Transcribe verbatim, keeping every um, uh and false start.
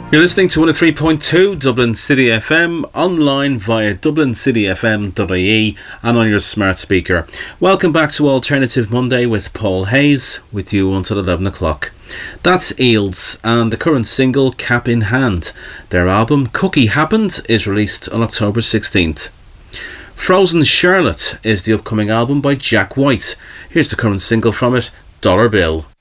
You're listening to one oh three point two Dublin City F M, online via dublin city f m dot I E and on your smart speaker. Welcome back to Alternative Monday with Paul Hayes, with you until eleven o'clock. That's Eels and the current single Cap in Hand. Their album Cookie Happened is released on October sixteenth. Frozen Charlotte is the upcoming album by Jack White. Here's the current single from it, Dollar Bill.